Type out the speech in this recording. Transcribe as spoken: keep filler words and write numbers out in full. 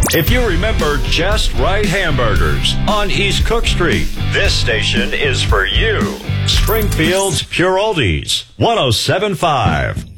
If you remember Just Right Hamburgers on East Cook Street, this station is for you. Springfield's Pure Oldies, one oh seven point five.